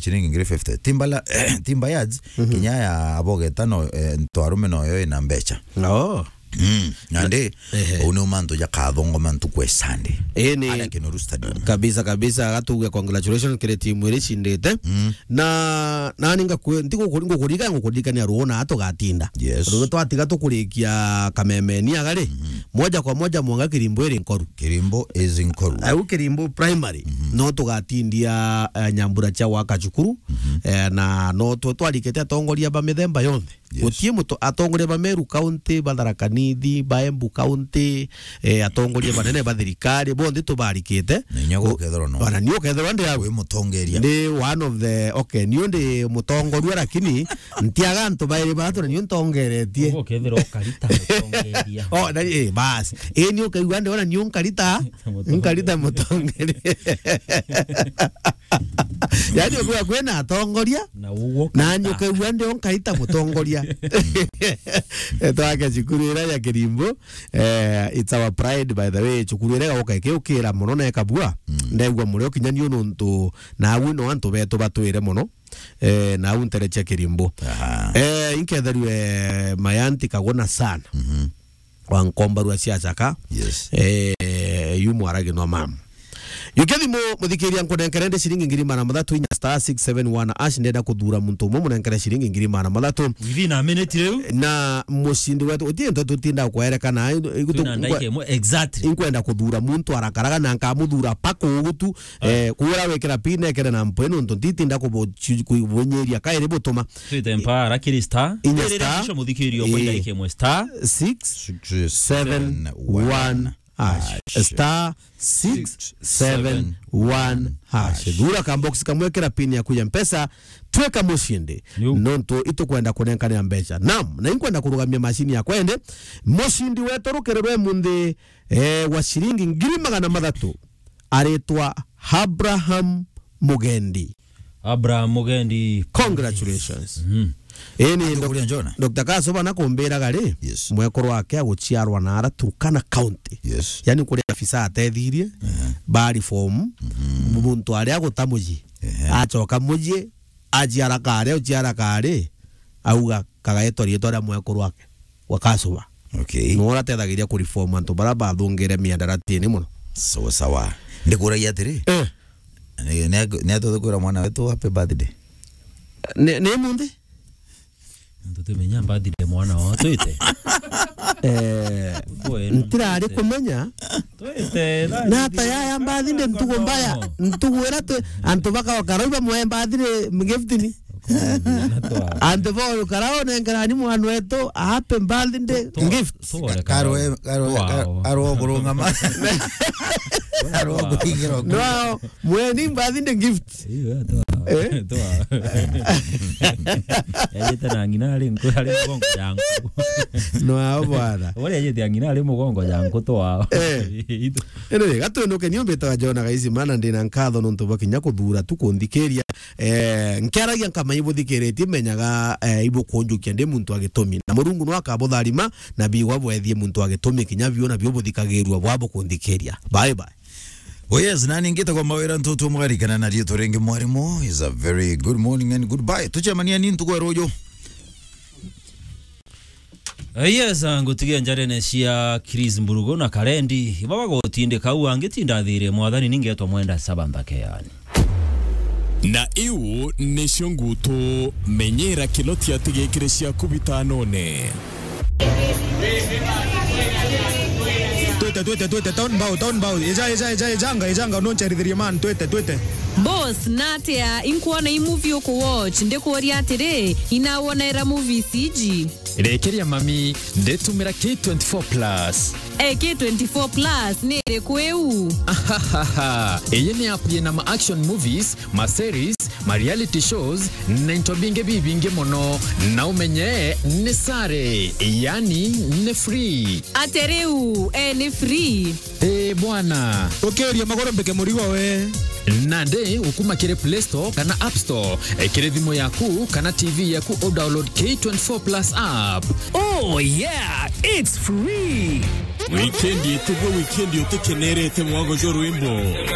chiringi ngiri 50 timba yards kinya ya abogeta no ntwarume no yo ina mbecha nande uno manto ya kadongo mantu kwesande ene kabisa gatuge congratulations kire timu iri chindete na ninga ndiko kurika ni aruona ato gatinda rugo twatiga tukurikia kamemeni agare moja kwa moja mwanga Kirimbo iri nkoru Kirimbo is nkoru au Kirimbo primary no tugatindia nyambura cha wakachukuru na no twalikete atongoria ba mithemba yonde gutie muto atongoria ba Meru county Batharakanithi Baembu county atongoria banene ba thirikari bonde tubarikite nyago kethero no bana niyo kethero ndi yawe mutongeria ni one of the okay niyo ndi mutongoria lakini ntiaga ntu baire bato niyo ntongeretie ugo kethero karita mutongeria na bas niyo kaigwa ndi ona niyo karita mutongeria yani kwa kwena atongoria na nyo kaigwa ndi on karita mutongoria twake chikurira ya Kirimbo it's our pride by the way chikurira ga ukira muno na kabua ndegwa muri okinyanio nuntu na wino antu beto batwire muno na untereche Kirimbo inketherwe mayanti kagona sana wankombaru asiachaka yumu arage no mam Yukethimo muthikiria nkunenkerende shiringi ngiri mana mathatu inya star 671 ash ndenda kuthura muntu umwe munenkere shiringi ngiri mana mathatu within a minute leo na mushindi wetu utienda tutinda kwerekana exactly inkwenda kuthura muntu arakaraga na nkamuthura pako ugutu kuura wekera pine kere na mpeno ntitinda kubonyeria kaire butuma twitempara kiri star inya muthikiria kwa ndike mwe star 671 star 671 hash dura kambox kamwekera pini ya kuya mpesa tweka mushinde nonto itukwenda kunenkana mbecha na inkwenda kurugamia mashini ya kwende mushindi wetu rukererwe munde wa shiringi ngiri 300 aretwa Abraham Mugendi congratulations eni Dr. Kasoba nakumbira gari mwekoro wake aguciarwa na Araturukana county yani kuri afisa atethirie bari form muntu ari agutamuji acoka muji ajiara kare auga kagaeto rieto ria mwekoro wake wakasoba no atethagiria kuri form antu bara bathungire miandaratini muno sawa ndikura yatiri ne atotokura mwana wetu happy birthday ne mundi tutumenya birthday mwana wa twite ntira ari kumenya twite na tayaya birthday ntugo mbaya ntugwera tu antu baka karoiba mwe birthday giftini antu bo karao nengara ni mwana wetu happy birthday gift karo gurunga ma no mweni birthday gift yajeta na nginari nkuri mugongo yangu no bwana wale yajeta nginari mugongo yangu to wao ene gatunuke niombeta jona gaisi mana ndina nkatho nuntu bakinya kuthura tukunthikeria nkeragia nkama ibuthikiretie menyaga ibukunjukia ndi muntu agitumi na murungu no akabutharima na biwa bwethie muntu agitumi kinya biona biobuthikagirwa bwabo kunthikeria bye yes, nani ngita kwa mawira ntutu mwarikana na rieto rengi mwarimo is a very good morning and goodbye. Tuchamania nini tukwa rojo? Yes, ngutigia njarene cia Chris Mburugo na Karendi. Baba gotinde kau angitinda thire mwathani ningetwa mwenda saba mbake yani. Na iu nisho nguto menyera kiloti atigekire cia kubita none. Twete town bao ejanga noncharithirie man twete boss natia inkuona movie uko watch ndekuoria atire inawonera movie CG rekeria mami ndetumira K24 plus K24 plus nere kweu eye ni app yena ma action movies ma series ma reality shows na intobinge bibinge mono na umenye ne sare yani ne free atereu ni free bwana okeria magoro mbeke muriwa we nande ukuma kire Play Store kana App Store kire thimo yaku kana TV yaku o download K24 plus app. Oh yeah, it's free. Weekend yetu utekenerete mwago jo rwimbo.